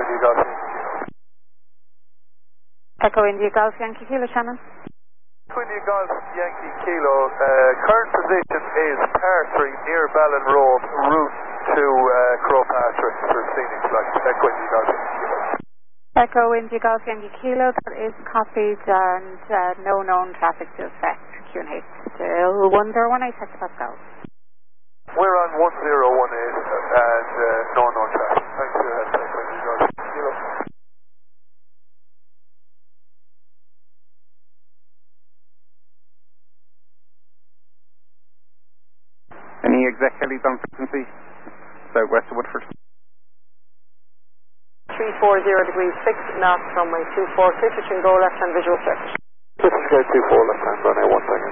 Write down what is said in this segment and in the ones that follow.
India Golf Yankee Kilo. Echo India Golf Yankee Kilo, Shannon. India Golf Yankee Kilo, current position is par 3 near Ballin Road, route to Crow Pasture for scenic flight. Echo India Golf Yankee Kilo. Echo India Golf Yankee Kilo, that is copied and no known traffic to affect. QNH still 1018 hectopascal. We're on 1018 and no known traffic. Thanks for that. Echo India Golf Yankee Kilo. Any exec heli on frequency southwest of Woodford? 340 degrees 6 knots runway 24, clear to Shingo, left hand visual check. This is Gate 24, left hand runway 1 second.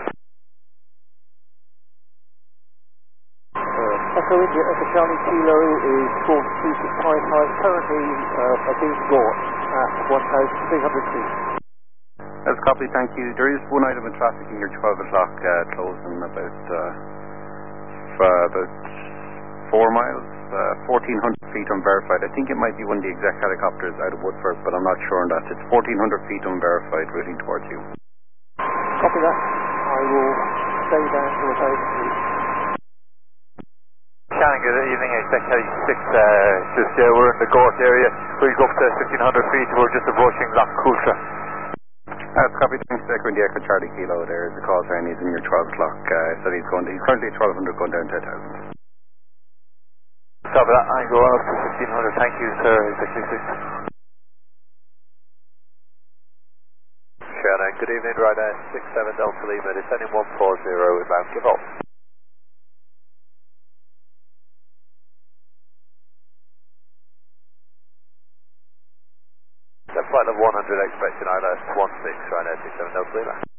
Echo India, Echo Charlie Kilo is 42655, currently being brought at 1,300 feet. That's copy, thank you. There is one item of traffic in your 12 o'clock closing about 4 miles, 1,400 feet unverified. I think it might be one of the exec helicopters out of Woodford, but I'm not sure on that. It's 1,400 feet unverified, routing towards you. Copy that. I will stay down to 1,000 feet. Shannon, good evening, exec heli 6, just we're in the Gort area. We'll go up to 1,500 feet, we're just approaching Loch Coultra. That's copy, thanks to Echo India, Echo Charlie Kilo. There's the call sign, he's in your 12 o'clock, so he's currently at 1,200 going down to 1,000. Copy that, I'm going up to 1,500, thank you sir, exec 6. Shannon, good evening, Ryder 67 Delta Lima, descending 140, inbound, give up. Flight level 100 expecting ILS 16, Ryder 67 Delta Lima.